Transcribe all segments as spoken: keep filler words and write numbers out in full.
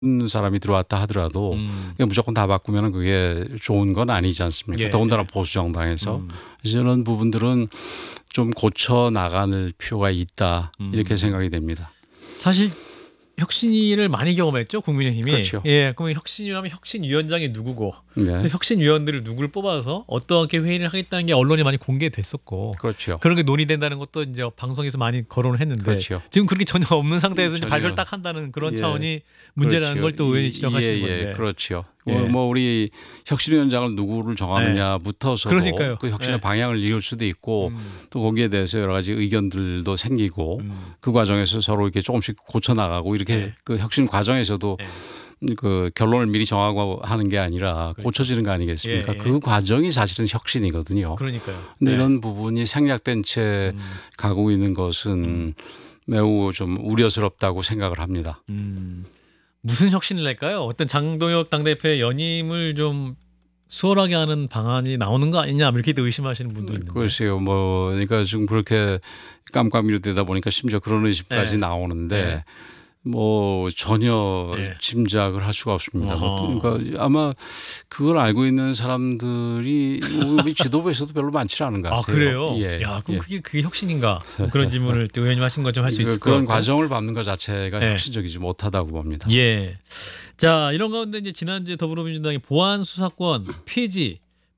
사람이 들어왔다 하더라도 음. 무조건 다 바꾸면 그게 좋은 건 아니지 않습니까? 예, 더군다나 예. 보수 정당에서. 음. 그래서 이런 부분들은 좀 고쳐 나갈 필요가 있다 이렇게 음. 생각이 됩니다. 사실 혁신위를 많이 경험했죠, 국민의힘이. 그렇죠. 예, 그러면 혁신위라면 혁신위원장이 누구고 네. 또 혁신위원들을 누구를 뽑아서 어떻게 회의를 하겠다는 게 언론에 많이 공개됐었고 그렇죠. 그런 게 논의된다는 것도 이제 방송에서 많이 거론을 했는데 그렇죠. 지금 그렇게 전혀 없는 상태에서 이제 전혀. 발표를 딱 한다는 그런 예. 차원이 문제라는 그렇죠. 걸 또 의원이 이- 지적하시는 예, 건데. 예, 그렇죠. 예. 뭐, 뭐 우리 혁신위원장을 누구를 정하느냐부터서도 그러니까요. 그 혁신의 예. 방향을 이을 수도 있고 음. 또 거기에 대해서 여러 가지 의견들도 생기고 음. 그 과정에서 서로 이렇게 조금씩 고쳐 나가고 이렇게 예. 그 혁신 과정에서도 예. 그 결론을 미리 정하고 하는 게 아니라 고쳐지는 거 아니겠습니까? 예, 예. 그 과정이 사실은 혁신이거든요. 그러니까요. 근데 예. 이런 부분이 생략된 채 음. 가고 있는 것은 매우 좀 우려스럽다고 생각을 합니다. 음. 무슨 혁신을 낼까요? 어떤 장동혁 당대표의 연임을 좀 수월하게 하는 방안이 나오는 거 아니냐 이렇게 의심하시는 분도 있는데. 글쎄요, 뭐 그러니까 지금 그렇게 깜깜이로 되다 보니까 심지어 그런 의심까지 네. 나오는데 네. 뭐 전혀 네. 짐작을 할 수가 없습니다. 뭐 어허. 그러니까 아마 그걸 알고 있는 사람들이 우리 지도부에서도 별로 많지 않은 것 같아요. 아 그래요? 예, 야 그럼 예. 그게 그게 혁신인가? 뭐 그런 질문을 또 의원님 하신 것 좀 할 수 있을 그, 것 그런 같고. 과정을 밟는 것 자체가 네. 혁신적이지 못하다고 봅니다. 예. 자 이런 가운데 이제 지난주에 더불어민주당이 보안 수사권 폐지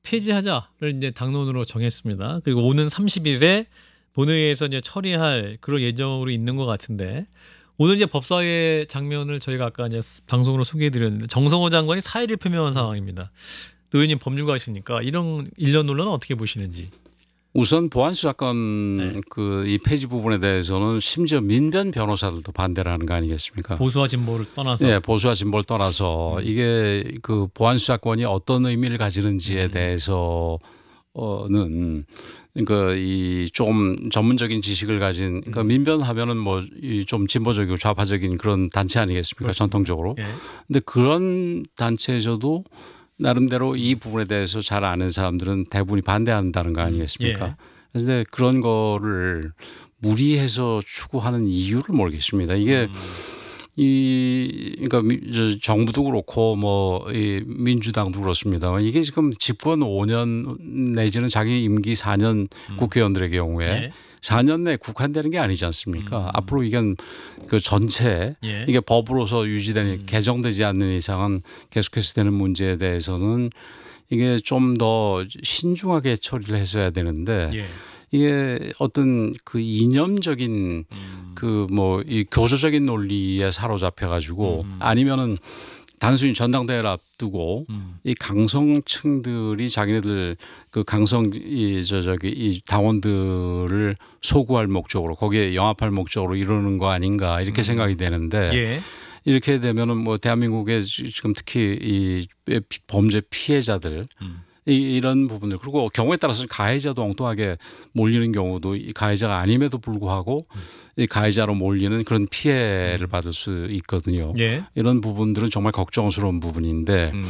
폐지하자를 이제 당론으로 정했습니다. 그리고 오는 삼십 일에 본회의에서 이제 처리할 그런 예정으로 있는 것 같은데 오늘 이제 법사위의 장면을 저희가 아까 이제 방송으로 소개해드렸는데 정성호 장관이 사의를 표명한 상황입니다. 또 의원님 법률가시니까 이런 일련 논란은 어떻게 보시는지. 우선 보안수사권 네. 그 이 폐지 부분에 대해서는 심지어 민변 변호사들도 반대를 하는 거 아니겠습니까? 보수와 진보를 떠나서. 네, 보수와 진보를 떠나서 이게 그 보안수사권이 어떤 의미를 가지는지에 음. 대해서는 그러니까 이 좀 전문적인 지식을 가진 그러니까 음. 민변하면은 뭐 이 좀 진보적이고 좌파적인 그런 단체 아니겠습니까? 그렇습니다. 전통적으로. 예. 근데 그런 단체에서도 나름대로 이 부분에 대해서 잘 아는 사람들은 대부분이 반대한다는 거 아니겠습니까? 예. 그런데 그런 거를 무리해서 추구하는 이유를 모르겠습니다. 이게 음. 이 그러니까 미- 저 정부도 그렇고 뭐 이 민주당도 그렇습니다만 이게 지금 집권 오 년 내지는 자기 임기 사 년 국회의원들의 경우에 예. 사 년 내에 국한되는 게 아니지 않습니까? 음. 앞으로 이건 그 전체 예. 이게 법으로서 유지되는 개정되지 않는 이상은 계속해서 되는 문제에 대해서는 이게 좀 더 신중하게 처리를 했어야 되는데 예. 이게 어떤 그 이념적인 음. 그 뭐 이 교조적인 논리에 사로잡혀 가지고 음. 아니면은 단순히 전당대회를 앞두고 음. 이 강성층들이 자기네들 그 강성 이저 저기 이 당원들을 소구할 목적으로 거기에 영합할 목적으로 이러는 거 아닌가 이렇게 음. 생각이 되는데 예. 이렇게 되면은 뭐 대한민국에 지금 특히 이 범죄 피해자들 음. 이- 이런 부분들 그리고 경우에 따라서는 가해자도 엉뚱하게 몰리는 경우도 이 가해자가 아님에도 불구하고 이 가해자로 몰리는 그런 피해를 받을 수 있거든요. 예. 이런 부분들은 정말 걱정스러운 부분인데 음.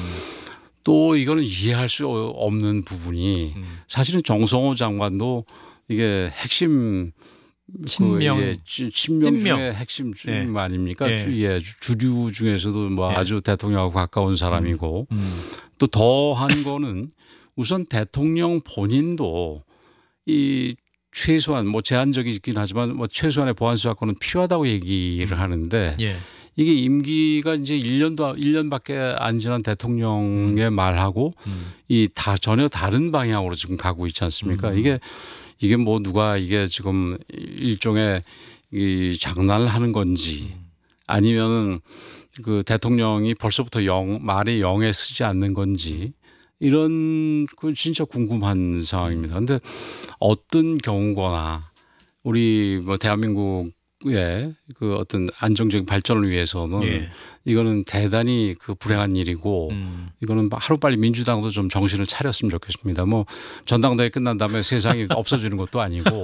또 이거는 이해할 수 없는 부분이 음. 사실은 정성호 장관도 이게 핵심 친명. 그, 예, 치- 친명 찐명. 중에 핵심 중 예. 아닙니까? 예. 주- 예, 주류 중에서도 뭐 예. 아주 대통령하고 가까운 사람이고 음. 또 더한 거는 우선 대통령 본인도 이 최소한 뭐 제한적이긴 하지만 뭐 최소한의 보안 수사권은 필요하다고 얘기를 하는데 예. 이게 임기가 이제 일 년도 일 년밖에 안 지난 대통령의 말하고 음. 이 다 전혀 다른 방향으로 지금 가고 있지 않습니까? 음. 이게 이게 뭐 누가 이게 지금 일종의 이 장난을 하는 건지 아니면은 그 대통령이 벌써부터 영 말이 영에 쓰지 않는 건지 이런 그 진짜 궁금한 상황입니다. 그런데 어떤 경우거나 우리 뭐 대한민국의 그 어떤 안정적인 발전을 위해서는 예. 이거는 대단히 그 불행한 일이고 음. 이거는 하루빨리 민주당도 좀 정신을 차렸으면 좋겠습니다. 뭐 전당대회 끝난 다음에 세상이 없어지는 것도 아니고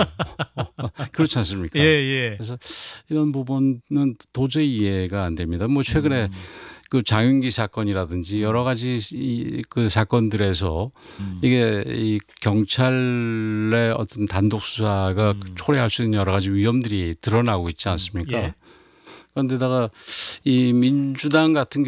그렇지 않습니까? 예, 예. 그래서 이런 부분은 도저히 이해가 안 됩니다. 뭐 최근에 음. 그 장윤기 사건이라든지 여러 가지 이 그 사건들에서 음. 이게 이 경찰의 어떤 단독 수사가 초래할 수 있는 여러 가지 위험들이 드러나고 있지 않습니까? 예. 그런데다가 이 민주당 같은